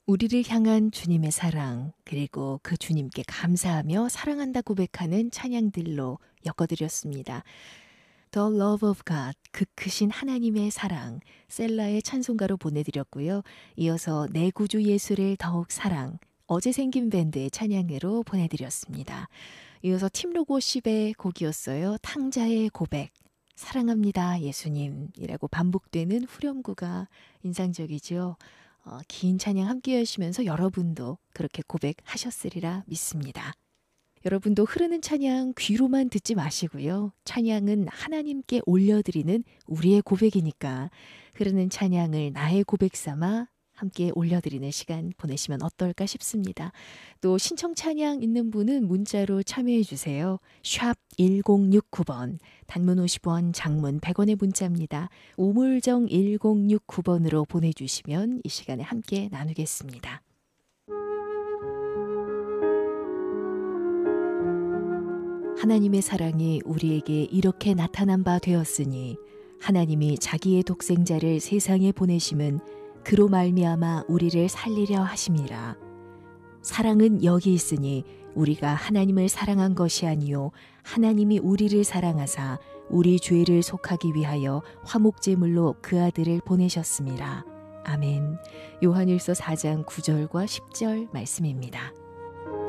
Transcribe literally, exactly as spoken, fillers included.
우리를 향한 주님의 사랑, 그리고 그 주님께 감사하며 사랑한다 고백하는 찬양들로 엮어드렸습니다. The Love of God, 그 크신 하나님의 사랑, 셀라의 찬송가로 보내드렸고요. 이어서 내 구주 예수를 더욱 사랑, 어제 생긴 밴드의 찬양으로 보내드렸습니다. 이어서 팀로고십의 곡이었어요. 탕자의 고백, 사랑합니다 예수님이라고 반복되는 후렴구가 인상적이죠. 어, 긴 찬양 함께 하시면서 여러분도 그렇게 고백하셨으리라 믿습니다. 여러분도 흐르는 찬양 귀로만 듣지 마시고요. 찬양은 하나님께 올려드리는 우리의 고백이니까 흐르는 찬양을 나의 고백 삼아 함께 올려드리는 시간 보내시면 어떨까 싶습니다. 또 신청 찬양 있는 분은 문자로 참여해 주세요. 샵 일공육구 번, 단문 오십 원, 장문 백 원의 문자입니다. 우물정 일공육구 번으로 보내주시면 이 시간에 함께 나누겠습니다. 하나님의 사랑이 우리에게 이렇게 나타난 바 되었으니 하나님이 자기의 독생자를 세상에 보내심은 그로 말미암아 우리를 살리려 하심이라. 사랑은 여기 있으니 우리가 하나님을 사랑한 것이 아니요 하나님이 우리를 사랑하사 우리 죄를 속하기 위하여 화목제물로 그 아들을 보내셨습니다. 아멘. 요한일서 사 장 구 절과 십 절 말씀입니다.